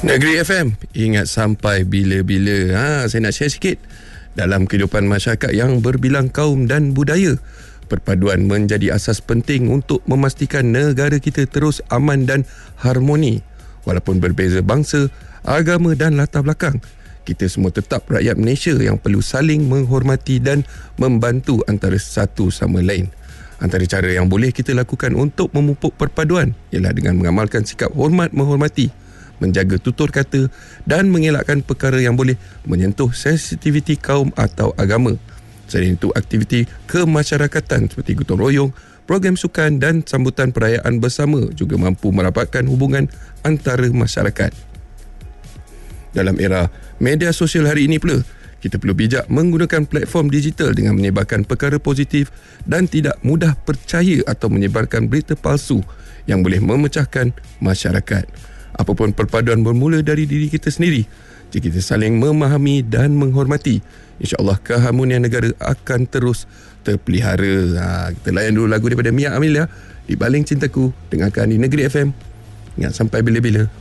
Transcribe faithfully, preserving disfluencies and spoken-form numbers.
Negeri F M, ingat sampai bila-bila. Ha, saya nak share sikit. Dalam kehidupan masyarakat yang berbilang kaum dan budaya, perpaduan menjadi asas penting untuk memastikan negara kita terus aman dan harmoni. Walaupun berbeza bangsa, agama dan latar belakang, kita semua tetap rakyat Malaysia yang perlu saling menghormati dan membantu antara satu sama lain. Antara cara yang boleh kita lakukan untuk memupuk perpaduan ialah dengan mengamalkan sikap hormat menghormati, menjaga tutur kata dan mengelakkan perkara yang boleh menyentuh sensitiviti kaum atau agama. Selain itu, aktiviti kemasyarakatan seperti gotong royong, program sukan dan sambutan perayaan bersama juga mampu merapatkan hubungan antara masyarakat. Dalam era media sosial hari ini pula, kita perlu bijak menggunakan platform digital dengan menyebarkan perkara positif dan tidak mudah percaya atau menyebarkan berita palsu yang boleh memecahkan masyarakat. Apapun perpaduan bermula dari diri kita sendiri. Jika kita saling memahami dan menghormati, insya-Allah keharmonian negara akan terus terpelihara. Ha, kita layan dulu lagu daripada Mia Amelia, Di Baling Cintaku. Dengarkan di Negeri F M. Ingat sampai bila-bila.